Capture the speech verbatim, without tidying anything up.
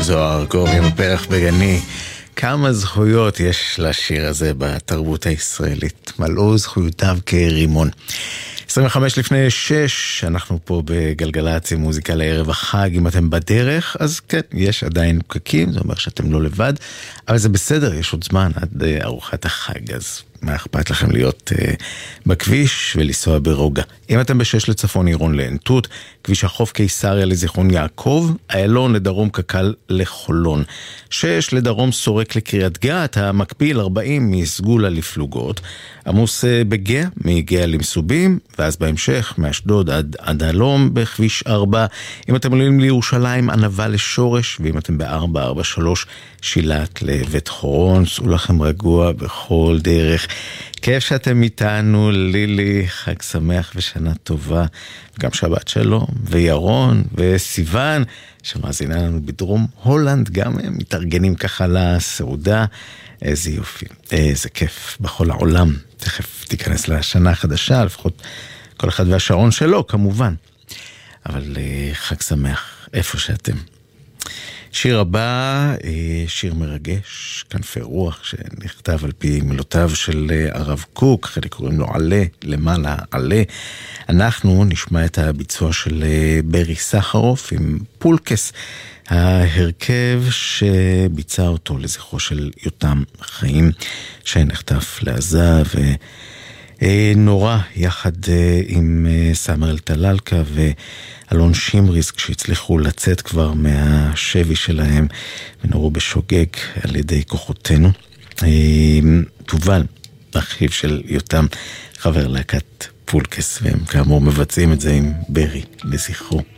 זוהר, גורם פרח בגני. כמה זכויות יש לשיר הזה בתרבות הישראלית. מלאו זכויותיו כרימון. עשרים וחמש לפני שש, אנחנו פה בגלגלצ עם מוזיקה לערב החג. אם אתם בדרך, אז כן, יש עדיין פקקים, זה אומר שאתם לא לבד, אבל זה בסדר, יש עוד זמן עד ארוחת החג, אז מה אכפת לכם להיות uh, בכביש ולנסוע ברוגע. אם אתם בשש לצפון עירון לעין תות, כביש החוף קיסריה לזיכרון יעקב, איילון לדרום קק"ל לחולון, שש לדרום סורק לקריית גת, המקביל ארבעים מסגולה לפלוגות, עמוס uh, בגאה מגאה למסובים, ואז בהמשך מאשדוד עד, עד הלום בכביש ארבע. אם אתם עולים לירושלים, ענבה לשורש, ואם אתם ב-ארבע ארבע שלוש שילת לבית חורון, סעו לכם רגוע בכל דרך. כיף שאתם איתנו, לילי, חג שמח ושנה טובה, וגם שבת שלום, וירון וסיוון, שמאזינה לנו בדרום הולנד, גם הם מתארגנים ככה לסעודה. איזה יופי, איזה כיף בכל העולם. תכף תיכנס לשנה החדשה, לפחות כל אחד והשעון שלו כמובן, אבל חג שמח איפה שאתם. שיר הבא, שיר מרגש, כנפי רוח, שנכתב על פי מילותיו של הרב קוק, חלק קוראים לו עלה, למעלה עלה. אנחנו נשמע את הביצוע של ברי סחרוף עם פולקס, ההרכב שביצע אותו לזכרו של יותם חיים, שנחטף לעזה ונורא יחד עם סמרל טללקה ואלון שמריס, כשהצליחו לצאת כבר מהשבי שלהם ונורו בשוגג על ידי כוחותינו. תובל, אחיו של יותם, חבר להקת פולקס, והם כאמור מבצעים את זה עם ברי לזכרו.